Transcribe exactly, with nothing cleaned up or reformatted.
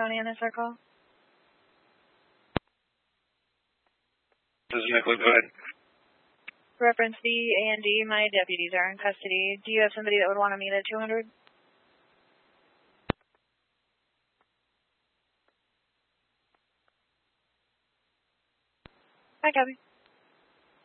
County on this our call. This is Nicholas. Go ahead. Reference B, A and D, my deputies are in custody. Do you have somebody that would want to meet at two hundred? Hi, copy.